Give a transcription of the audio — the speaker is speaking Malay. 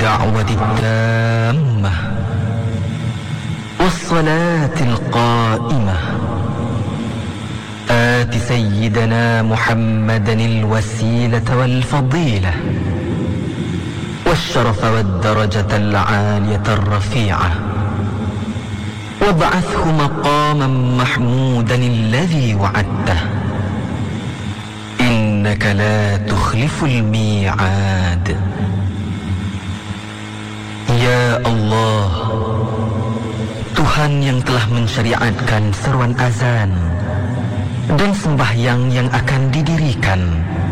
الدعوة التامة والصلاة القائمة آت سيدنا محمدا الوسيلة والفضيلة والشرف والدرجة العالية الرفيعة وابعثه مقاما محمودا الذي وعدته إنك لا تخلف الميعاد. Ya Allah, Tuhan yang telah mensyariatkan seruan azan dan sembahyang yang akan didirikan